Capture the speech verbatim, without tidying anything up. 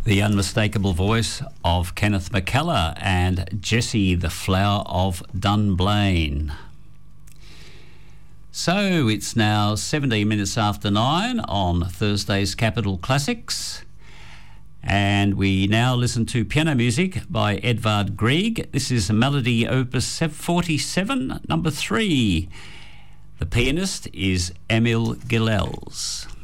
The unmistakable voice of Kenneth McKellar and Jessie, the Flower of Dunblane. So it's now seventeen minutes after nine on Thursday's Capital Classics. And we now listen to piano music by Edvard Grieg. This is Melody Opus forty-seven, number three. The pianist is Emil Gilels.